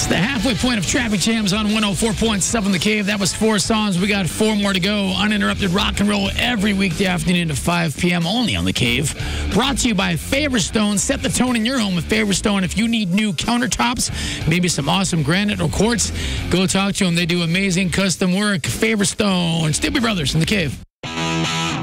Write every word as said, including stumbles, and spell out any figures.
It's the halfway point of Traffic Jams on one oh four point seven The Cave. That was four songs. We got four more to go. Uninterrupted rock and roll every weekday afternoon at five p.m. only on The Cave. Brought to you by Favorstone. Set the tone in your home with Favorstone. If you need new countertops, maybe some awesome granite or quartz, go talk to them. They do amazing custom work. Favorstone. Stimpy Brothers in The Cave.